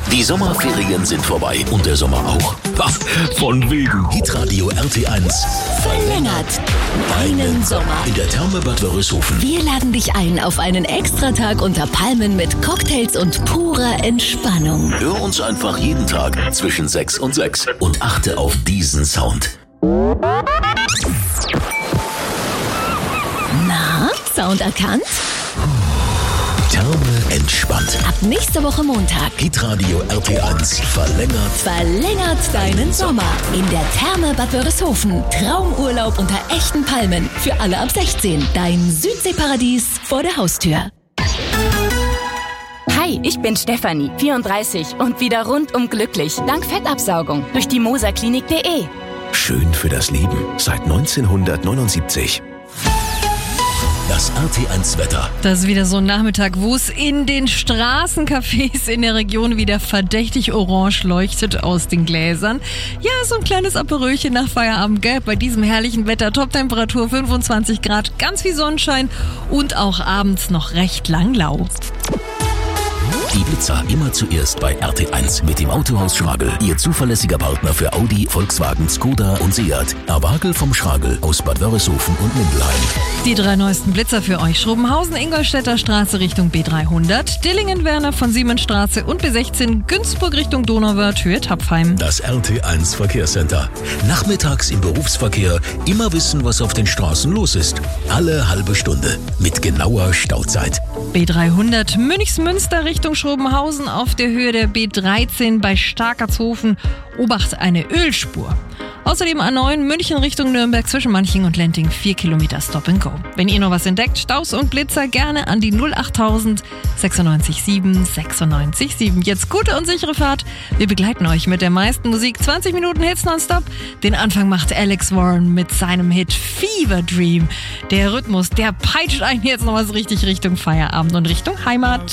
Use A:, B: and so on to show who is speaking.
A: Die Sommerferien sind vorbei und der Sommer auch. Von wegen. Hitradio RT1
B: verlängert deinen Sommer
A: in der Therme Bad Wörishofen.
B: Wir laden dich ein auf einen Extratag unter Palmen mit Cocktails und purer Entspannung.
A: Hör uns einfach jeden Tag zwischen 6 und 6 und achte auf diesen Sound.
B: Na, Sound erkannt?
A: Therme entspannt.
B: Ab nächste Woche Montag.
A: Hitradio RT1
B: verlängert deinen Sommer in der Therme Bad Wörishofen. Traumurlaub unter echten Palmen für alle ab 16. Dein Südseeparadies vor der Haustür.
C: Hi, ich bin Stefanie, 34 und wieder rundum glücklich, dank Fettabsaugung durch die moserklinik.de.
A: Schön für das Leben seit 1979. Das RT1-Wetter.
D: Das ist wieder so ein Nachmittag, wo es in den Straßencafés in der Region wieder verdächtig orange leuchtet aus den Gläsern. Ja, so ein kleines Aperölchen nach Feierabend, gell? Bei diesem herrlichen Wetter, Toptemperatur 25 Grad, ganz viel Sonnenschein und auch abends noch recht langlau.
A: Die Blitzer immer zuerst bei RT1 mit dem Autohaus Schragel. Ihr zuverlässiger Partner für Audi, Volkswagen, Skoda und Seat. Erwagel vom Schragel aus Bad Wörishofen und Mindelheim.
D: Die 3 neuesten Blitzer für euch. Schrobenhausen, Ingolstädter Straße Richtung B300, Dillingen-Werner von Siemensstraße und B16, Günzburg Richtung Donauwörth, Höhe Tapfheim.
A: Das RT1 Verkehrscenter. Nachmittags im Berufsverkehr immer wissen, was auf den Straßen los ist. Alle halbe Stunde mit genauer Stauzeit.
D: B300 Münchsmünster Richtung Schrobenhausen auf der Höhe der B13 bei Starkertshofen. Obacht eine Ölspur. Außerdem A9 München Richtung Nürnberg zwischen Manching und Lenting 4 Kilometer Stop and Go. Wenn ihr noch was entdeckt, Staus und Blitzer gerne an die 08000 96 7 96 7. Jetzt gute und sichere Fahrt. Wir begleiten euch mit der meisten Musik. 20 Minuten Hits nonstop. Den Anfang macht Alex Warren mit seinem Hit Fever Dream. Der Rhythmus, der peitscht einen jetzt noch was richtig Richtung Feierabend und Richtung Heimat.